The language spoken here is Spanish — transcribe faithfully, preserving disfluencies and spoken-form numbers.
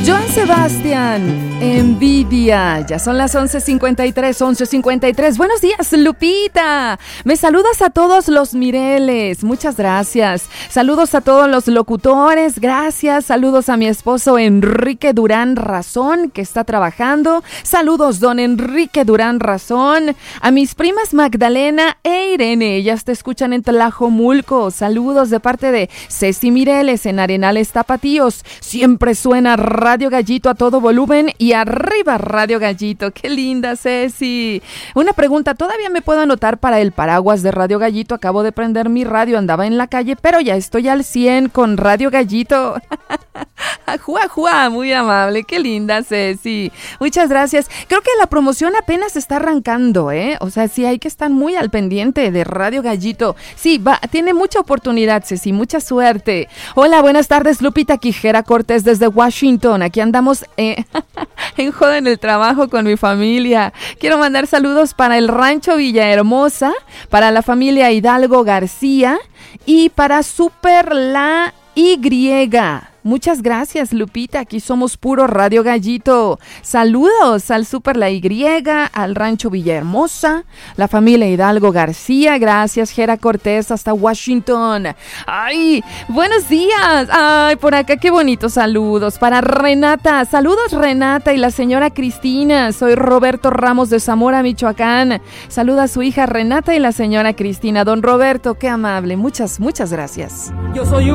Joan Sebastián, Envidia. Ya son las once cincuenta y tres, once cincuenta y tres. Buenos días, Lupita. Me saludas a todos los Mireles. Muchas gracias. Saludos a todos los locutores. Gracias. Saludos a mi esposo Enrique Durán Razón, que está trabajando. Saludos, don Enrique Durán Razón. A mis primas Magdalena e Irene. Ellas te escuchan en Tlajomulco. Saludos de parte de Ceci Mireles en Arenales Tapatíos. Siempre suena Radio Gallito a todo volumen y arriba Radio Gallito. ¡Qué linda, Ceci! Una pregunta, ¿todavía me puedo anotar para el paraguas de Radio Gallito? Acabo de prender mi radio, andaba en la calle, pero ya estoy al cien con Radio Gallito. ¡Jua, jua! Muy amable, qué linda, Ceci. Muchas gracias. Creo que la promoción apenas está arrancando, ¿eh? O sea, sí hay que estar muy al pendiente de Radio Gallito. Sí, va, tiene mucha oportunidad, Ceci, mucha suerte. Hola, buenas tardes, Lupita Quijera Cortés desde Washington. Aquí andamos eh, en joda en el trabajo con mi familia. Quiero mandar saludos para el Rancho Villahermosa, para la familia Hidalgo García y para Super La Y. Muchas gracias, Lupita. Aquí somos puro Radio Gallito. Saludos al Super La Y, al Rancho Villahermosa, la familia Hidalgo García. Gracias, Gera Cortés, hasta Washington. ¡Ay! ¡Buenos días! ¡Ay, por acá qué bonitos saludos! Para Renata. Saludos, Renata y la señora Cristina. Soy Roberto Ramos de Zamora, Michoacán. Saluda a su hija Renata y la señora Cristina. Don Roberto, qué amable. Muchas, muchas gracias. Yo soy